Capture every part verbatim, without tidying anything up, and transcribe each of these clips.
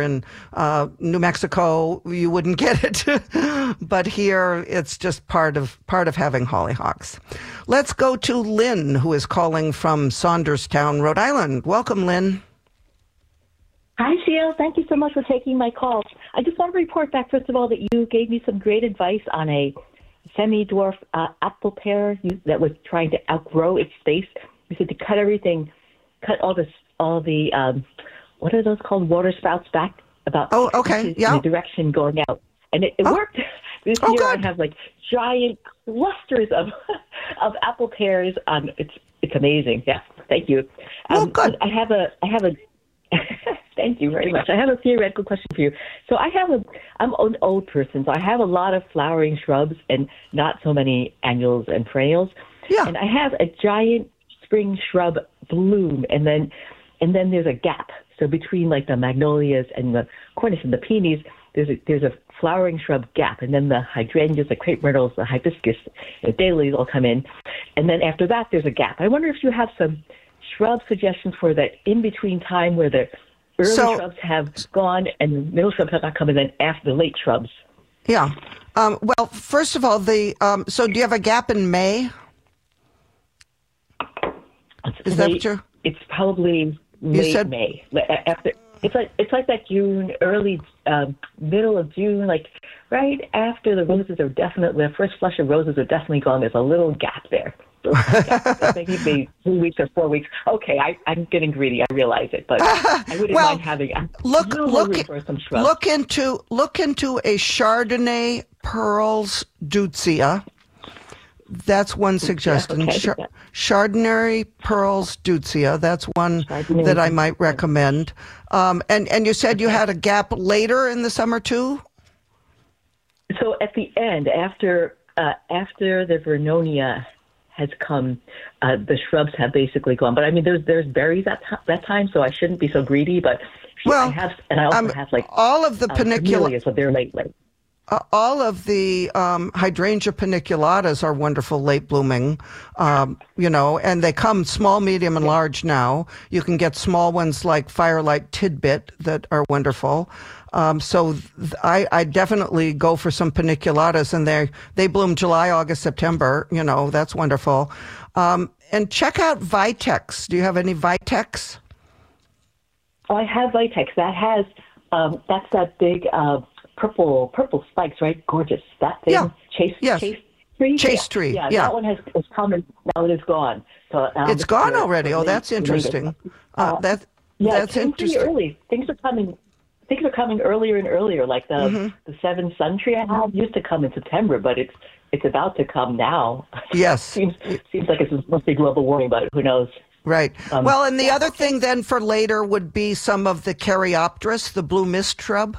in uh, New Mexico, you wouldn't get it. But here, it's just part of part of having hollyhocks. Let's go to Lynn, who is calling from Saunderstown, Rhode Island. Welcome, Lynn. Hi, Sheila. Thank you so much for taking my call. I just want to report back, first of all, that you gave me some great advice on a semi-dwarf uh, apple pear that was trying to outgrow its space. You said to cut everything, cut all the, all the um, what are those called, water spouts back about oh, okay. yeah. in the direction going out. And it, it oh. worked. This oh, year good. I have like giant clusters of of apple pears. Um, it's it's amazing. Yeah, thank you. Um, well, good. I have a I have a thank you very much. I have a theoretical question for you. So I have a, I'm an old person, so I have a lot of flowering shrubs and not so many annuals and perennials. Yeah. And I have a giant spring shrub bloom, and then, and then there's a gap. So between like the magnolias and the cornus and the peonies, there's a, there's a flowering shrub gap, and then the hydrangeas, the crepe myrtles, the hibiscus, the dahlias all come in, and then after that there's a gap. I wonder if you have some shrub suggestions for that in-between time where the early so, shrubs have gone and the middle shrubs have not come, and then after the late shrubs. Yeah. Um, well, first of all, the um, so do you have a gap in May? Is late, that what you're... It's probably late you said... May. After, it's like it's like that June, early, um, middle of June, like right after the roses are definitely, the first flush of roses are definitely gone. There's a little gap there. Maybe maybe two weeks or four weeks. Okay, I, I'm getting greedy. I realize it, but I wouldn't well, mind having a look little look room for some shrubs. look into look into a Chardonnay Pearls Deutzia. That's one suggestion. Okay. Char- Chardonnay Pearls Deutzia. That's one Chardonnay. that I might recommend. Um, and and you said you had a gap later in the summer too. So at the end, after uh, after the Vernonia has come, uh, the shrubs have basically gone. But I mean, there's there's berries at t- that time, so I shouldn't be so greedy. But well, I have, and I also um, have like all of the uh, panicula, so they're late, late. Uh, all of the um, hydrangea paniculatas are wonderful late blooming, um, you know, and they come small, medium, and large now. You can get small ones like Firelight Tidbit that are wonderful. Um, so th- I, I definitely go for some paniculatas, and they they bloom July, August, September. You know, that's wonderful. Um, and check out Vitex. Do you have any Vitex? Oh, I have Vitex. That has um, that's that big uh, purple purple spikes, right? Gorgeous. That thing. Yeah. Chase yes. Chase tree. Chase yeah. tree. Yeah, yeah. That one has is come, now it is gone. So um, it's gone already. Oh, late, that's interesting. Uh, uh, that yeah, that's it came interesting. pretty early. Things are coming. Things are coming earlier and earlier. Like the Mm-hmm. the seven sun tree I have used to come in September, but it's it's about to come now. Yes. seems seems like it's mostly global warming, but who knows? Right. Um, well, and the other thing then for later would be some of the Caryopteris, the blue mist shrub.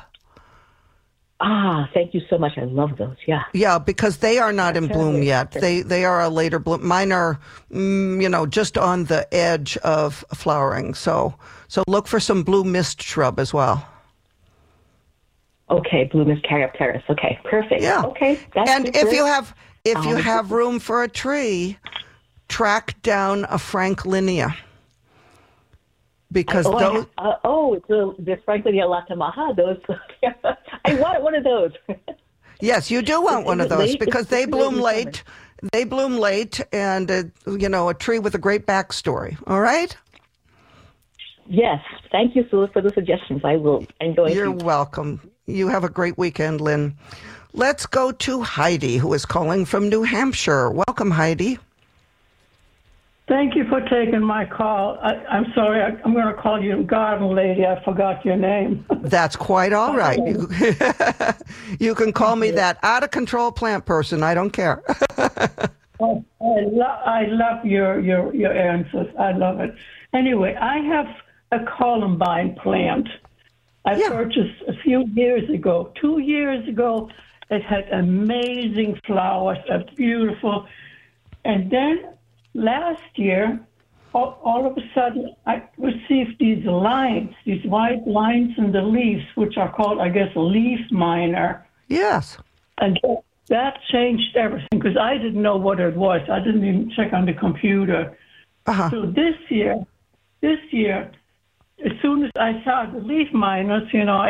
Ah, thank you so much. I love those. Yeah. Yeah, because they are not in bloom yet. They they are a later bloom. Mine are, mm, you know, just on the edge of flowering. So so look for some blue mist shrub as well. Okay, blue mist Caryopteris. Okay, perfect. Yeah. Okay. That's and super. if you have if you Um, have room for a tree, track down a Franklinia. Because oh, those. I have, uh, oh, it's the, the Franklinia Latamaha. Those. I want one of those. Yes, you do want Is- one is of it those late? because It's they really bloom summer. late. They bloom late, and uh, you know, a tree with a great backstory. All right. Yes. Thank you, Sue, for the suggestions. I will. I'm going You're to. welcome. You have a great weekend, Lynn. Let's go to Heidi, who is calling from New Hampshire. Welcome, Heidi. Thank you for taking my call. I, I'm sorry, I, I'm going to call you Garden Lady. I forgot your name. That's quite all right. You, you can call me that out of control plant person. I don't care. Oh, I, lo- I love your, your, your answers. I love it. Anyway, I have a columbine plant I Yeah. purchased a few years ago. Two years ago, it had amazing flowers, uh, beautiful. And then last year, all, all of a sudden, I received these lines, these white lines in the leaves, which are called, I guess, leaf miner. Yes. And that changed everything because I didn't know what it was. I didn't even check on the computer. Uh-huh. So this year, this year, as soon as I saw the leaf miners, you know, I